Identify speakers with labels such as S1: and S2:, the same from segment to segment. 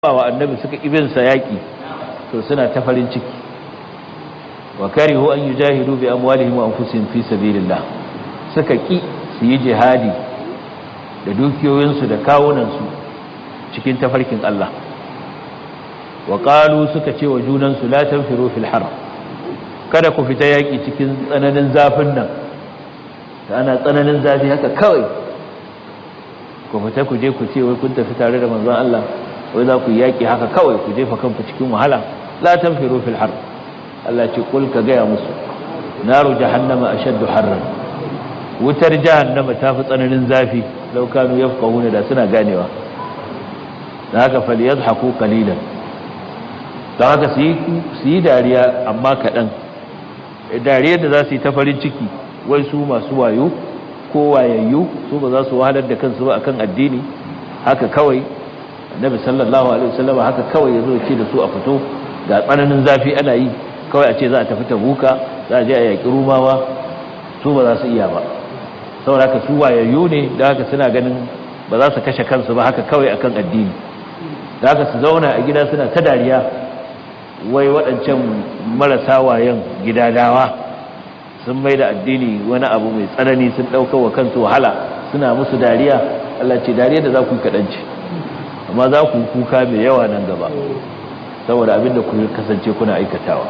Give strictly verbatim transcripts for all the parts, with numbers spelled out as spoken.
S1: wa annabi suka ibinsa yaƙi to suna ta farin ciki wa karihu an yujahidu bi amwalihim wa anfusihim fi sabilillah suka ki su yi jihadi da dukiyoyinsu da kawunansu cikin tafarkin Allah wa qalu suka ce wa junansu la tanfiru fil har kada ku fita yaƙi cikin tsananin zafin nan da ana tsananin zafi haka kawai ku fita ku je ku ce wai kun tafi tare da manzon Allah wai za ku yaƙi haka kawai ku jefa kanku cikin wahala la tanfiru fil har Allah ce kul ka gaya musu naru jahannama ashaddu harran wutar jahannama ta fi tsananin zafi law kanu yafqahuna da suna ganewa da haka falyadhaku qalilan da haka su yi dariya amma kaɗan dariyar da za su yi ta farin ciki wai su masu wayo ko wayayyu su ba za su wahalar da kansu ba akan addini haka kawai annabi sallallahu alaihi wasallam haka kawai yazo ce da su a fito ga tsananin zafi ana yi kawai a ce za a tafi tabuka za a je a yaki rumawa su ba za su iya ba saboda haka su wayayyu ne da haka suna ganin ba za su kashe kansu ba haka kawai akan addini da haka su zauna a gida suna ta dariya wai waɗancan marasa wayan gidadawa sun mai da addini wani abu mai tsanani sun ɗauka wa kansu wahala suna musu dariya Allah ce dariya da za ku yi kaɗanci amma za ku kuka mai yawa nan gaba saboda abinda ku kasance kuna aikatawa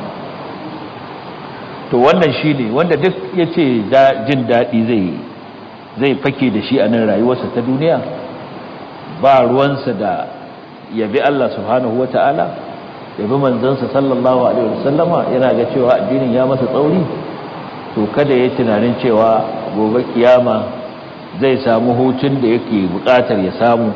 S1: to wannan shi ne wanda duk ya ce jin daɗi zai zai fake da shi a nan rayuwarsa ta duniya ba ruwansa da yabi Allah subhanahu wa ta'ala yabi manzansa sallallahu alaihi wasallama yana ga cewa addinin ya masa tsauri to kada ya tunanin cewa gobe kiyama zai samu hutun da yake buƙatar ya samu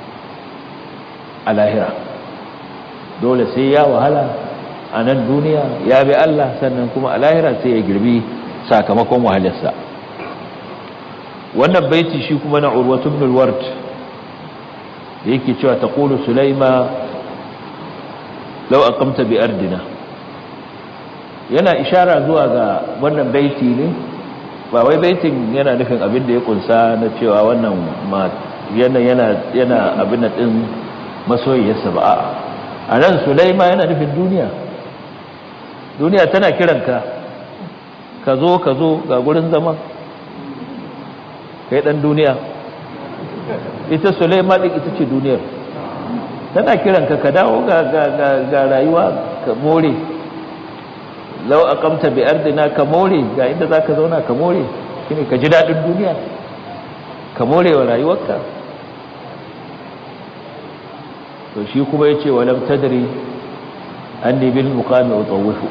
S1: a lahira dole sai ya wahala a nan duniya ya bi Allah sannan kuma a lahira sai ya girbi sakamakon wahalarsa wannan baiti shi kuma na urwatu ibn al-ward da yake cewa taqulu sulaima law aqamta bi ardina yana ishara zuwa ga wannan baiti ne ba wai baitin yana nufin abin da ya kunsa na cewa wannan yana yana yana abin din masoyiyarsa ba a nan Sulaima yana nufin duniya duniya tana kiranka ka zo ka zo ga gurin zama kai dan duniya ita Sulaima din ita ce duniyar tana kiranka ka dawo ga ga ga rayuwa ka more law aqamta bi ardina ka more ga inda zaka zauna ka more shine ka ji dadin duniya ka more wa rayuwarka to shi kuma yace walam tadri anni bil muqami utawwifu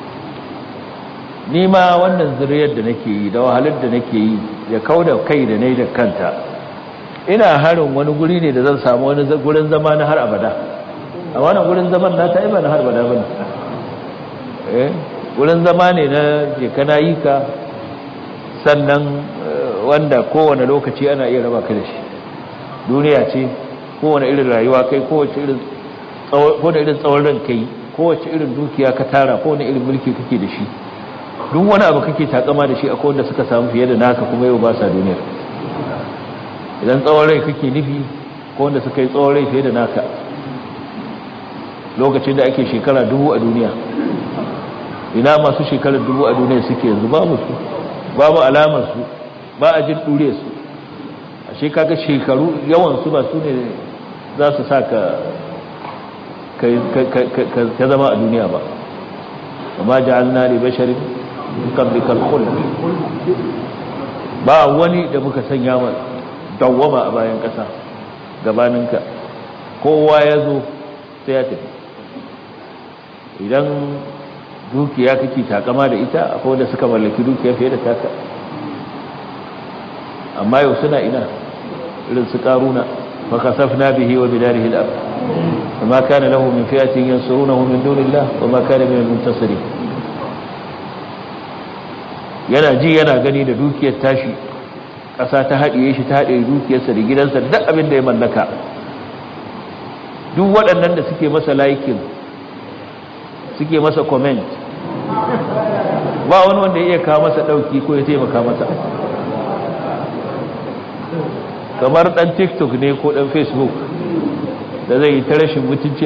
S1: ni ma wannan zuriyar da nake yi da wahalar da nake yi ya kauda kai da nayi da kanta ina harin wani guri ne da zan samu wani gurin zama na har abada a wannan gurin zaman na ta iba na har abada bane eh gurin zama ne na je kana yi ka sannan wanda kowane lokaci ana iya raba ka da shi duniya ce kowane irin rayuwa kai kowace irin kowane irin tsawon ran kai kowace irin dukiya ka tara kowane irin mulki kake da shi duk wani abu kake takama da shi akwai wanda suka samu fiye da naka kuma yau ba sa duniya idan tsawon rai kake nufi ko wanda suka yi tsawon rai fiye da naka lokacin da ake shekara dubu a duniya ina masu shekarar dubu a duniya suke yanzu babu su babu alamar su ba a jin dure su ashe kaga shekaru yawan su ba su ne za su sa ka ka zama a duniya ba amma ja'alna li basharin qablika al-khuld ba wani da muka sanya ma dawwama a bayan kasa gabaninka kowa ya zo sai ya tafi idan dukiya kake takama da ita akwai wanda suka mallaki dukiya fiye da taka amma yau suna ina irin su karuna fa kasafna bihi wa bidarihi al-ard وما كان له من فئة ينصرونه من دون الله وما كان من المنتصرين yana ji yana gani da dukiyar tashi ƙasa ta haɗiye shi ta haɗe dukiyarsa da gidansa duk abin da ya mallaka duk waɗannan da suke masa liking suke masa comment ba wani wanda ya iya kawo masa ɗauki ko ya taimaka masa kamar dan TikTok ne ko dan Facebook da zai yi ta rashin mutunci